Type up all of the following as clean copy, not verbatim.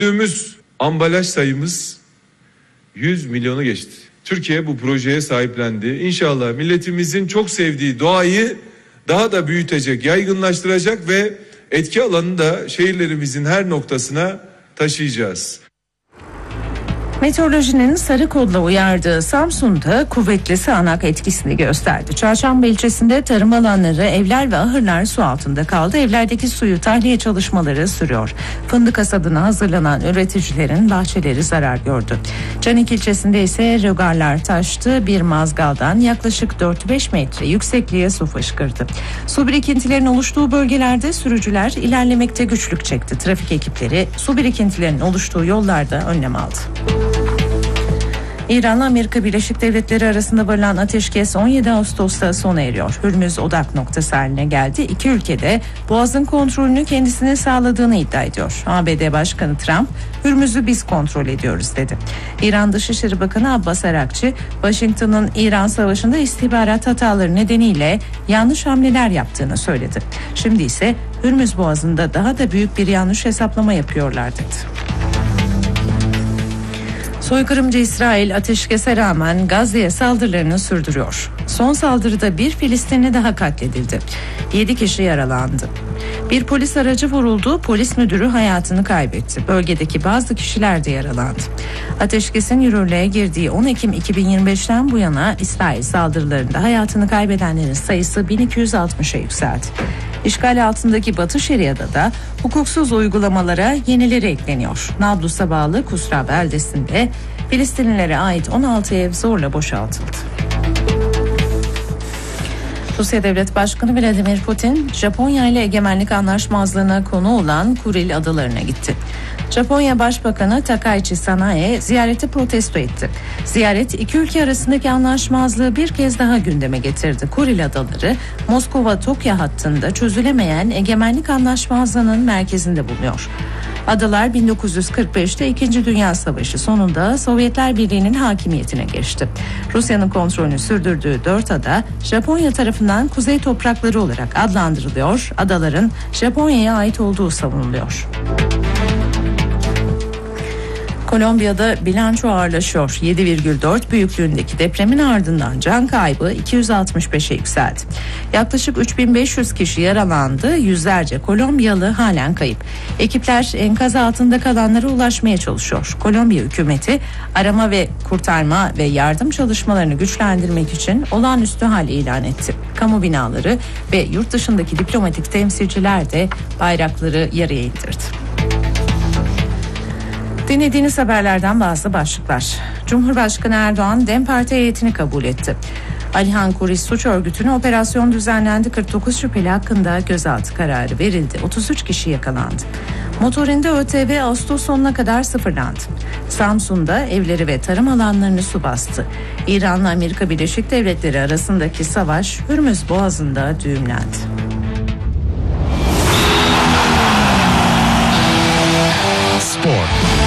Gördüğümüz ambalaj sayımız 100 milyonu geçti. Türkiye bu projeye sahiplendi. İnşallah milletimizin çok sevdiği doğayı daha da büyütecek, yaygınlaştıracak ve etki alanını da şehirlerimizin her noktasına taşıyacağız. Meteorolojinin sarı kodla uyardığı Samsun'da kuvvetli sağanak etkisini gösterdi. Çarşamba ilçesinde tarım alanları, evler ve ahırlar su altında kaldı. Evlerdeki suyu tahliye çalışmaları sürüyor. Fındık hasadına hazırlanan üreticilerin bahçeleri zarar gördü. Canik ilçesinde ise rögarlar taştı. Bir mazgaldan yaklaşık 4-5 metre yüksekliğe su fışkırdı. Su birikintilerinin oluştuğu bölgelerde sürücüler ilerlemekte güçlük çekti. Trafik ekipleri su birikintilerinin oluştuğu yollarda önlem aldı. İran'la Amerika Birleşik Devletleri arasında varılan ateşkes 17 Ağustos'ta sona eriyor. Hürmüz odak noktası haline geldi. İki ülkede Boğaz'ın kontrolünü kendisine sağladığını iddia ediyor. ABD Başkanı Trump, Hürmüz'ü biz kontrol ediyoruz dedi. İran Dışişleri Bakanı Abbas Arakçı, Washington'ın İran Savaşı'nda istihbarat hataları nedeniyle yanlış hamleler yaptığını söyledi. Şimdi ise Hürmüz Boğazı'nda daha da büyük bir yanlış hesaplama yapıyorlar dedi. Soykırımcı İsrail ateşkese rağmen Gazze'ye saldırılarını sürdürüyor. Son saldırıda bir Filistinli daha katledildi. 7 kişi yaralandı. Bir polis aracı vuruldu, polis müdürü hayatını kaybetti. Bölgedeki bazı kişiler de yaralandı. Ateşkesin yürürlüğe girdiği 10 Ekim 2025'ten bu yana İsrail saldırılarında hayatını kaybedenlerin sayısı 1260'a yükseldi. İşgal altındaki Batı Şeria'da da hukuksuz uygulamalara yenileri ekleniyor. Nablus'a bağlı Kusra beldesinde Filistinlilere ait 16 ev zorla boşaltıldı. Rusya Devlet Başkanı Vladimir Putin, Japonya ile egemenlik anlaşmazlığına konu olan Kuril adalarına gitti. Japonya Başbakanı Takaichi Sanae ziyareti protesto etti. Ziyaret iki ülke arasındaki anlaşmazlığı bir kez daha gündeme getirdi. Kuril adaları Moskova-Tokyo hattında çözülemeyen egemenlik anlaşmazlığının merkezinde bulunuyor. Adalar 1945'te 2. Dünya Savaşı sonunda Sovyetler Birliği'nin hakimiyetine geçti. Rusya'nın kontrolünü sürdürdüğü 4 ada Japonya tarafından kuzey toprakları olarak adlandırılıyor. Adaların Japonya'ya ait olduğu savunuluyor. Kolombiya'da bilanço ağırlaşıyor. 7,4 büyüklüğündeki depremin ardından can kaybı 265'e yükseldi. Yaklaşık 3500 kişi yaralandı. Yüzlerce Kolombiyalı halen kayıp. Ekipler enkaz altında kalanlara ulaşmaya çalışıyor. Kolombiya hükümeti arama ve kurtarma ve yardım çalışmalarını güçlendirmek için olağanüstü hal ilan etti. Kamu binaları ve yurt dışındaki diplomatik temsilciler de bayrakları yarıya indirdi. Dinlediğiniz haberlerden bazı başlıklar. Cumhurbaşkanı Erdoğan DEM Parti heyetini kabul etti. Alihan Kuris suç örgütüne operasyon düzenlendi. 49 şüpheli hakkında gözaltı kararı verildi. 33 kişi yakalandı. Motorinde ÖTV Ağustos sonuna kadar sıfırlandı. Samsun'da evleri ve tarım alanlarını su bastı. İran'la Amerika Birleşik Devletleri arasındaki savaş Hürmüz Boğazı'nda düğümlendi. Spor.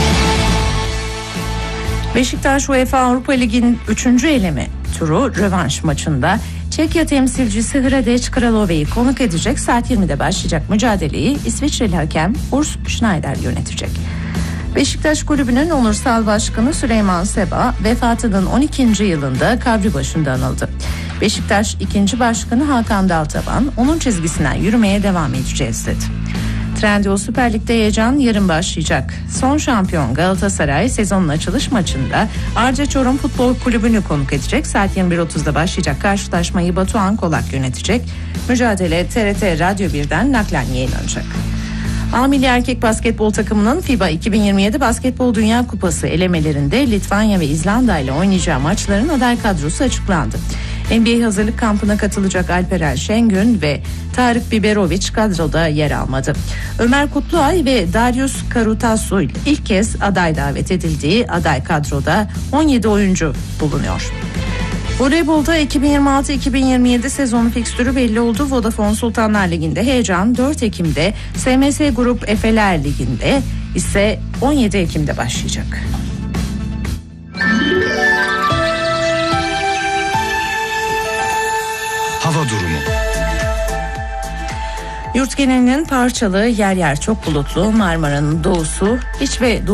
Beşiktaş UEFA Avrupa Ligi'nin 3. eleme turu rövanş maçında Çekya temsilcisi Hradec Kralove'yi konuk edecek. Saat 20'de başlayacak mücadeleyi İsviçreli hakem Urs Schneider yönetecek. Beşiktaş Kulübü'nün onursal başkanı Süleyman Seba vefatının 12. yılında kabri başında anıldı. Beşiktaş 2. başkanı Hakan Daltaban onun çizgisinden yürümeye devam edeceğiz dedi. Trendyol Süper Lig'de heyecan yarın başlayacak. Son şampiyon Galatasaray sezonun açılış maçında Arca Çorum Futbol Kulübü'nü konuk edecek. Saat 21.30'da başlayacak karşılaşmayı Batuhan Kolak yönetecek. Mücadele TRT Radyo 1'den naklen yayınlanacak. A Milli Erkek Basketbol takımının FIBA 2027 Basketbol Dünya Kupası elemelerinde Litvanya ve İzlanda ile oynayacağı maçların aday kadrosu açıklandı. NBA hazırlık kampına katılacak Alperen Şengün ve Tarık Biberovic kadroda yer almadı. Ömer Kutluay ve Darius Karutasu ilk kez aday davet edildiği aday kadroda 17 oyuncu bulunuyor. Voleybolda 2026-2027 sezonu fikstürü belli oldu. Vodafone Sultanlar Ligi'nde heyecan 4 Ekim'de, SMS Grup Efeler Ligi'nde ise 17 Ekim'de başlayacak. Hava durumu. Yurt genelinin parçalı, yer yer çok bulutlu, Marmara'nın doğusu, iç ve